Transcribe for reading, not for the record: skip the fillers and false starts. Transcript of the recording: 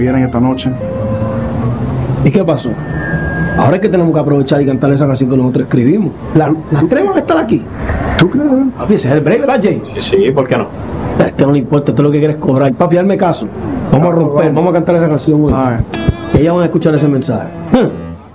vienen esta noche. ¿Y qué pasó? Ahora es que tenemos que aprovechar y cantar esa canción que nosotros escribimos. Las tres van a estar aquí. ¿Tú crees? Papi, ese es el break, ¿verdad, Jay? Sí, ¿por qué no? A este no le importa, esto es lo que quieres cobrar. Papi, hazme caso. Vamos a romper, vamos a cantar esa canción. Ay. Ellas van a escuchar ese mensaje.